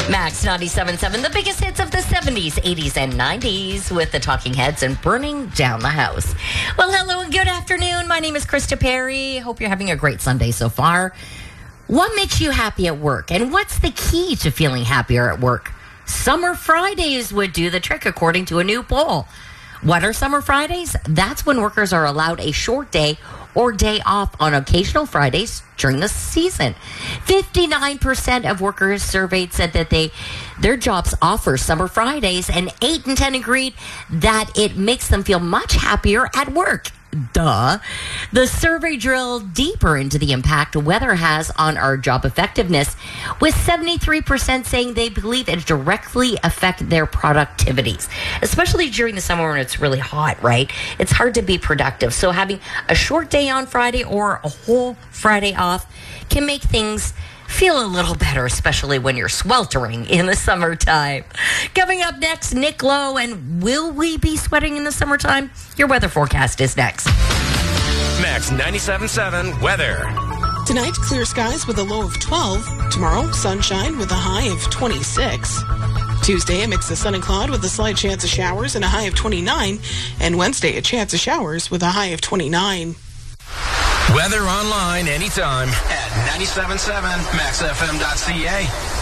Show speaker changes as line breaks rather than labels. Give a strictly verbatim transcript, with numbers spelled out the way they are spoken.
Max ninety-seven point seven, the biggest hits of the seventies, eighties, and nineties with the Talking Heads and Burning Down the House. Well, hello and good afternoon. My name is Krista Perry. Hope you're having a great Sunday so far. What makes you happy at work? And what's the key to feeling happier at work? Summer Fridays would do the trick, according to a new poll. What are Summer Fridays? That's when workers are allowed a short day or day off on occasional Fridays during the season. fifty-nine percent of workers surveyed said that they their jobs offer Summer Fridays, and eight in ten agreed that it makes them feel much happier at work. Duh. The survey drilled deeper into the impact weather has on our job effectiveness, with seventy-three percent saying they believe it directly affects their productivities, especially during the summer when it's really hot, right? It's hard to be productive. So having a short day on Friday or a whole Friday off can make things feel a little better, especially when you're sweltering in the summertime. Coming up next, Nick Lowe, and will we be sweating in the summertime? Your weather forecast is next.
Max ninety-seven point seven weather.
Tonight, clear skies with a low of twelve. Tomorrow, sunshine with a high of twenty-six. Tuesday, a mix of sun and cloud with a slight chance of showers and a high of twenty-nine. And Wednesday, a chance of showers with a high of twenty-nine.
Weather online anytime at ninety-seven point seven max f m dot c a.